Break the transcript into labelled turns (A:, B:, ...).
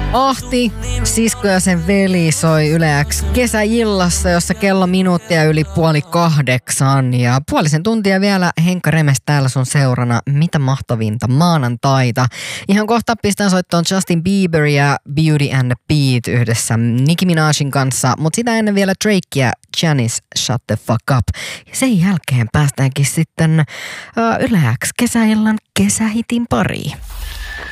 A: Ahti, sisko ja sen veli soi Yle X kesäillassa, jossa kello minuuttia yli 7:30. Ja puolisen tuntia vielä Henkka Remes täällä sun seurana. Mitä mahtavinta maanantaita. Ihan kohta pistän soittoon Justin Bieber ja Beauty and the Beat yhdessä Nicki Minajin kanssa. Mutta sitä ennen vielä Drake ja Janice Shut the Fuck Up. Ja sen jälkeen päästäänkin sitten Yle X kesäillan kesähitin pariin.